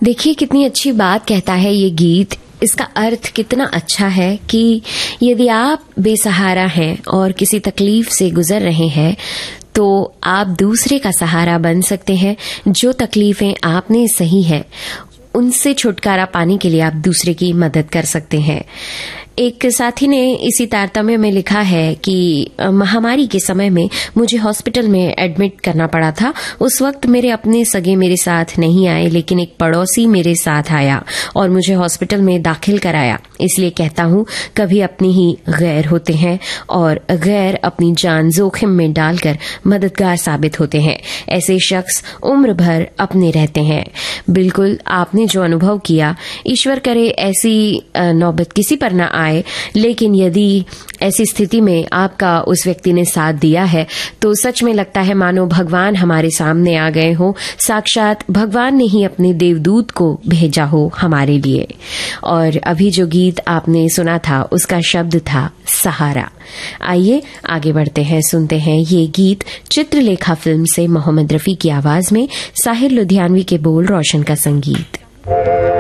देखिए कितनी अच्छी बात कहता है ये गीत। इसका अर्थ कितना अच्छा है कि यदि आप बेसहारा हैं और किसी तकलीफ से गुजर रहे हैं तो आप दूसरे का सहारा बन सकते हैं। जो तकलीफें आपने सही हैं उनसे छुटकारा पाने के लिए आप दूसरे की मदद कर सकते हैं। एक साथी ने इसी तारतम्य में लिखा है कि महामारी के समय में मुझे हॉस्पिटल में एडमिट करना पड़ा था। उस वक्त मेरे अपने सगे मेरे साथ नहीं आए, लेकिन एक पड़ोसी मेरे साथ आया और मुझे हॉस्पिटल में दाखिल कराया। इसलिए कहता हूँ कभी अपनी ही गैर होते हैं और गैर अपनी जान जोखिम में डालकर मददगार साबित होते हैं। ऐसे शख्स उम्र भर अपने रहते हैं। बिल्कुल आपने जो अनुभव किया, ईश्वर करे ऐसी नौबत किसी पर न आए, लेकिन यदि ऐसी स्थिति में आपका उस व्यक्ति ने साथ दिया है तो सच में लगता है मानो भगवान हमारे सामने आ गए हो, साक्षात भगवान ने ही अपने देवदूत को भेजा हो हमारे लिए। और अभी जो गीत आपने सुना था उसका शब्द था सहारा। आइए आगे बढ़ते हैं, सुनते हैं ये गीत चित्रलेखा फिल्म से मोहम्मद रफी की आवाज में, साहिर लुधियानवी के बोल, रोशन का संगीत।